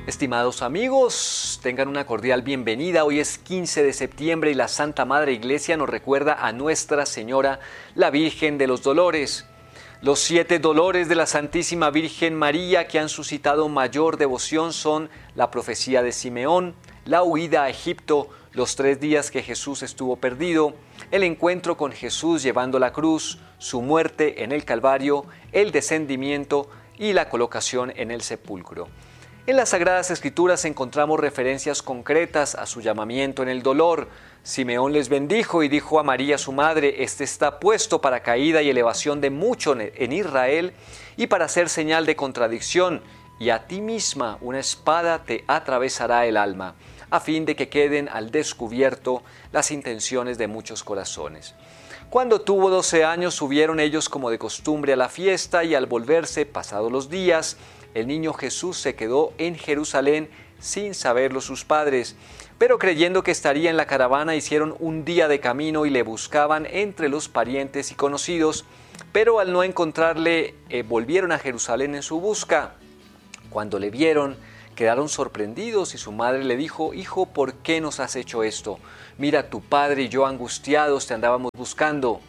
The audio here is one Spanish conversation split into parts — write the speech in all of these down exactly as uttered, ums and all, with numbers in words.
Estimados amigos, tengan una cordial bienvenida. Hoy es quince de septiembre y la Santa Madre Iglesia nos recuerda a Nuestra Señora, la Virgen de los Dolores. Los siete dolores de la Santísima Virgen María que han suscitado mayor devoción son la profecía de Simeón, la huida a Egipto, los tres días que Jesús estuvo perdido, el encuentro con Jesús llevando la cruz, su muerte en el Calvario, el descendimiento y la colocación en el sepulcro. En las Sagradas Escrituras encontramos referencias concretas a su llamamiento en el dolor. Simeón les bendijo y dijo a María su madre: «Este está puesto para caída y elevación de mucho en Israel y para ser señal de contradicción, y a ti misma una espada te atravesará el alma, a fin de que queden al descubierto las intenciones de muchos corazones». Cuando tuvo doce años subieron ellos como de costumbre a la fiesta, y al volverse, pasados los días, el niño Jesús se quedó en Jerusalén sin saberlo sus padres. Pero creyendo que estaría en la caravana, hicieron un día de camino y le buscaban entre los parientes y conocidos, pero al no encontrarle, eh, volvieron a Jerusalén en su busca. Cuando le vieron, quedaron sorprendidos y su madre le dijo: «Hijo, ¿por qué nos has hecho esto? Mira, tu padre y yo angustiados te andábamos buscando».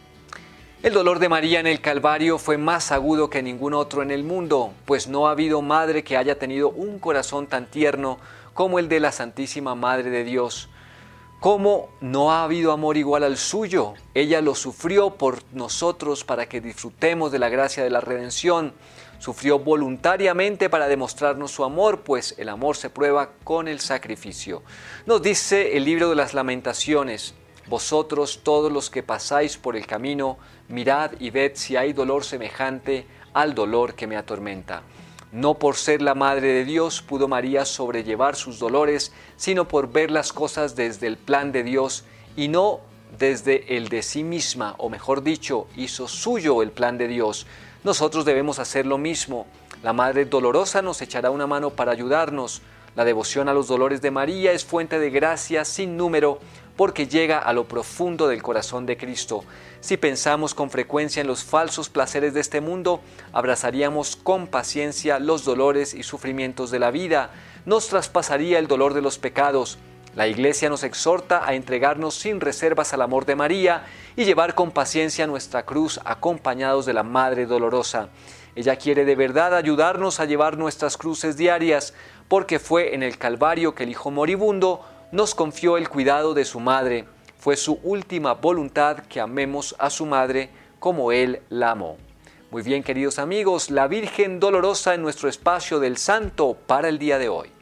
El dolor de María en el Calvario fue más agudo que ningún otro en el mundo, pues no ha habido madre que haya tenido un corazón tan tierno como el de la Santísima Madre de Dios. ¿Cómo no ha habido amor igual al suyo? Ella lo sufrió por nosotros para que disfrutemos de la gracia de la redención. Sufrió voluntariamente para demostrarnos su amor, pues el amor se prueba con el sacrificio. Nos dice el libro de las Lamentaciones: «Vosotros todos los que pasáis por el camino, mirad y ved si hay dolor semejante al dolor que me atormenta». No por ser la Madre de Dios pudo María sobrellevar sus dolores, sino por ver las cosas desde el plan de Dios y no desde el de sí misma, o mejor dicho, hizo suyo el plan de Dios. Nosotros debemos hacer lo mismo. La Madre Dolorosa nos echará una mano para ayudarnos. La devoción a los dolores de María es fuente de gracia sin número, porque llega a lo profundo del corazón de Cristo. Si pensamos con frecuencia en los falsos placeres de este mundo, abrazaríamos con paciencia los dolores y sufrimientos de la vida. Nos traspasaría el dolor de los pecados. La Iglesia nos exhorta a entregarnos sin reservas al amor de María y llevar con paciencia nuestra cruz acompañados de la Madre Dolorosa. Ella quiere de verdad ayudarnos a llevar nuestras cruces diarias, porque fue en el Calvario que el Hijo moribundo nos confió el cuidado de su madre. Fue su última voluntad que amemos a su madre como Él la amó. Muy bien, queridos amigos, la Virgen Dolorosa en nuestro espacio del Santo para el día de hoy.